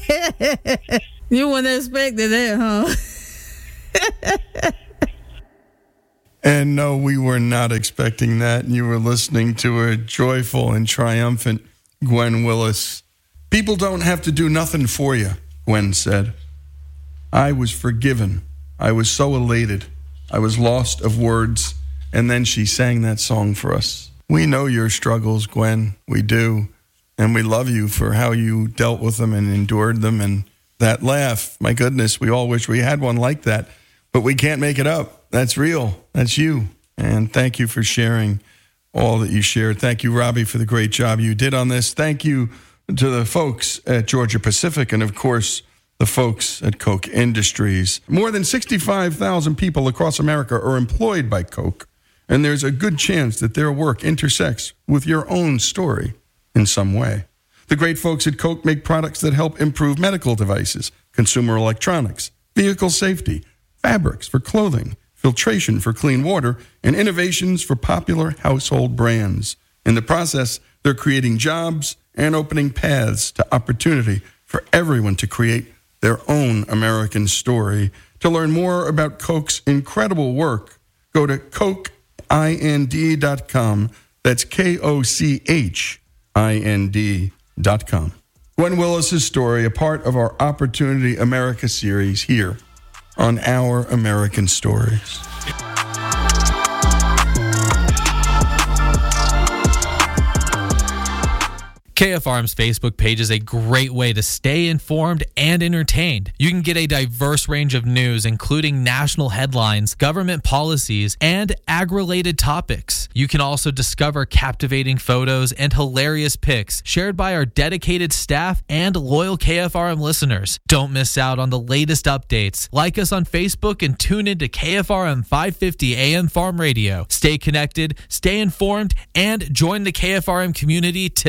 You wouldn't expect that, huh? And no, we were not expecting that. You were listening to a joyful and triumphant Gwen Willis. People don't have to do nothing for you, Gwen said. I was forgiven. I was so elated. I was lost of words. And then she sang that song for us. We know your struggles, Gwen. We do. And we love you for how you dealt with them and endured them. And that laugh, my goodness, we all wish we had one like that. But we can't make it up. That's real. That's you. And thank you for sharing all that you shared. Thank you, Robbie, for the great job you did on this. Thank you to the folks at Georgia Pacific and, of course, the folks at Koch Industries. More than 65,000 people across America are employed by Koch, and there's a good chance that their work intersects with your own story in some way. The great folks at Koch make products that help improve medical devices, consumer electronics, vehicle safety, fabrics for clothing, filtration for clean water, and innovations for popular household brands. In the process, they're creating jobs and opening paths to opportunity for everyone to create their own American story. To learn more about Koch's incredible work, go to kochind.com. That's KOCHIND.com. Gwen Willis' story, a part of our Opportunity America series here on Our American Stories. KFRM's Facebook page is a great way to stay informed and entertained. You can get a diverse range of news, including national headlines, government policies, and ag-related topics. You can also discover captivating photos and hilarious pics shared by our dedicated staff and loyal KFRM listeners. Don't miss out on the latest updates. Like us on Facebook and tune in to KFRM 550 AM Farm Radio. Stay connected, stay informed, and join the KFRM community today.